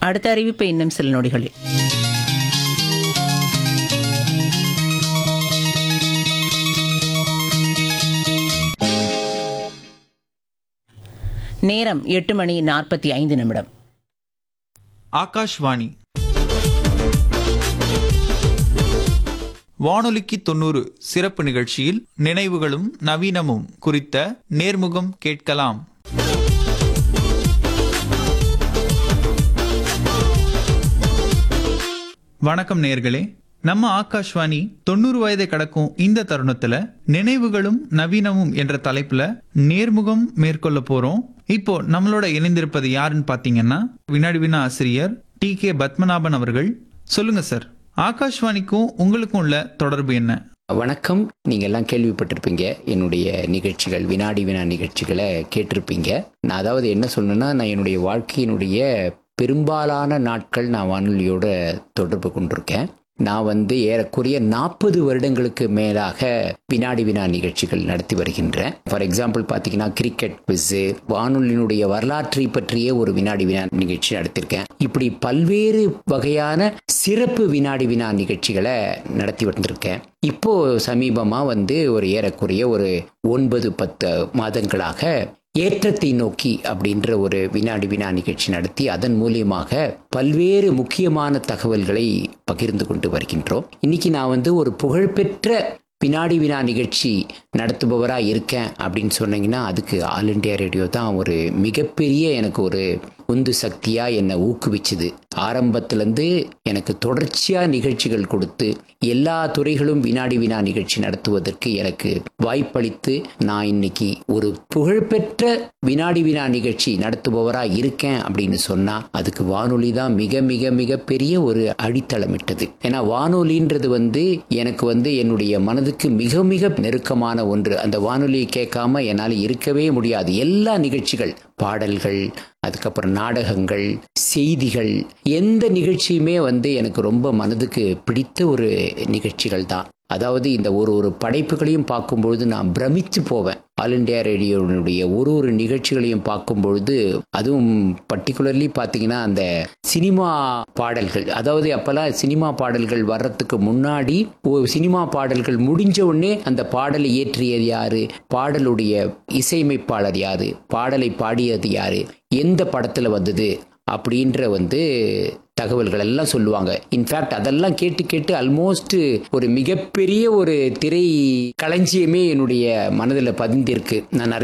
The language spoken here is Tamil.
அடுத்த அறிவிப்பு இன்னும் சில நொடிகளில். நேரம் 8:45. ஆகாஷ்வாணி வானொலிக்கு 90 சிறப்பு நிகழ்ச்சியில் நினைவுகளும் நவீனமும் குறித்த நேர்முகம் கேட்கலாம். வணக்கம் நேயர்களே. நம்ம ஆகாஷ்வாணி 90 வயதை கடக்கும் இந்த தருணத்துல நினைவுகளும் நவீனமும் என்ற தலைப்புல நேர்முகம் மேற்கொள்ள போறோம். இப்போ நம்மளோட இணைந்திருப்பது யாருன்னு பாத்தீங்கன்னா, வினாடி வினா ஆசிரியர் TK பத்மநாபன் அவர்கள். சொல்லுங்க சார், ஆகாஷ்வாணிக்கும் உங்களுக்கும் உள்ள தொடர்பு என்ன? வணக்கம். நீங்கள் எல்லாம் கேள்விப்பட்டிருப்பீங்க, என்னுடைய நிகழ்ச்சிகள் வினாடி வினா நிகழ்ச்சிகளை கேட்டிருப்பீங்க. நான் அதாவது என்ன சொல்லணும்னா, நான் என்னுடைய வாழ்க்கையினுடைய பெரும்பாலான நாட்கள் நான் வானொலியோட தொடர்பு கொண்டிருக்கேன். நான் ஏறக்குறைய 40 வருடங்களுக்கு மேலாக வினாடி வினா நிகழ்ச்சிகள் நடத்தி வருகின்றேன். ஃபார் எக்ஸாம்பிள் பார்த்தீங்கன்னா, கிரிக்கெட் குவிஸ், வானொலியினுடைய வரலாற்றை பற்றிய ஒரு வினாடி வினா நிகழ்ச்சி நடத்திருக்கேன். இப்படி பல்வேறு வகையான சிறப்பு வினாடி வினா நிகழ்ச்சிகளை நடத்தி வந்திருக்கேன். இப்போ சமீபமாக ஒரு ஏறக்குறைய ஒரு 9-10 மாதங்களாக ஏற்றத்தை நோக்கி அப்படின்ற ஒரு வினாடி வினா நிகழ்ச்சி நடத்தி அதன் மூலியமாக பல்வேறு முக்கியமான தகவல்களை பகிர்ந்து கொண்டு வருகின்றோம். இன்னைக்கு நான் ஒரு புகழ்பெற்ற வினாடி வினா நிகழ்ச்சி நடத்துபவராக இருக்கேன் அப்படின்னு சொன்னீங்கன்னா, அதுக்கு ஆல் இண்டியா ரேடியோ தான் ஒரு மிகப்பெரிய எனக்கு ஒரு உந்து சக்தியாக என்னை ஊக்குவிச்சுது. ஆரம்பத்திலேருந்து எனக்கு தொடர்ச்சியாக நிகழ்ச்சிகள் கொடுத்து எல்லா துறைகளும் வினாடி வினா நிகழ்ச்சி நடத்துவதற்கு எனக்கு வாய்ப்பளித்து நான் இன்னைக்கு ஒரு புகழ்பெற்ற வினாடி வினா நிகழ்ச்சி நடத்துபவராக இருக்கேன் அப்படின்னு சொன்னால் அதுக்கு வானொலி தான் மிக மிக மிக பெரிய ஒரு அடித்தளமிட்டது. ஏன்னா வானொலின்றது எனக்கு என்னுடைய மனதுக்கு மிக மிக நெருக்கமான ஒன்று. அந்த வானொலியை கேட்காம என்னால் இருக்கவே முடியாது. எல்லா நிகழ்ச்சிகள், பாடல்கள், அதுக்கப்புறம் நாடகங்கள், செய்திகள், எந்த நிகழ்ச்சியுமே எனக்கு ரொம்ப மனதுக்கு பிடித்த ஒரு நிகழ்ச்சிகள் தான். அதாவது இந்த ஒரு படைப்புகளையும் பார்க்கும்பொழுது நான் பிரமித்து போவேன். ஆல் இண்டியா ரேடியோனுடைய ஒரு நிகழ்ச்சிகளையும் பார்க்கும்பொழுது, அதுவும் பர்டிகுலர்லி பார்த்தீங்கன்னா அந்த சினிமா பாடல்கள், அதாவது அப்போல்லாம் சினிமா பாடல்கள் வர்றதுக்கு முன்னாடி சினிமா பாடல்கள் முடிஞ்ச உடனே அந்த பாடலை இயற்றியது யாரு, பாடலுடைய இசையமைப்பாளர் யாரு, பாடலை பாடியது யாரு, எந்த படத்தில் வந்தது அப்படின்ற தகவல்கள் எல்லாம் சொல்லுவாங்க. இன்ஃபேக்ட் அதெல்லாம் கேட்டு கேட்டு ஆல்மோஸ்ட் ஒரு மிகப்பெரிய ஒரு திரை களஞ்சியமே என்னுடைய மனதில் பதிந்திருக்கு. நான் நிறைய